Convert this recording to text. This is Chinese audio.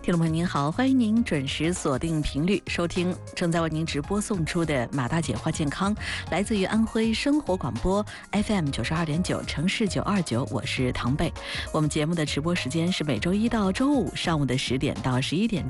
听众朋友您好，欢迎您准时锁定频率收听正在为您直播送出的马大姐话健康，来自于安徽生活广播 FM 92.9城市929，我是唐贝。我们节目的直播时间是每周一到周五上午的10点到11点。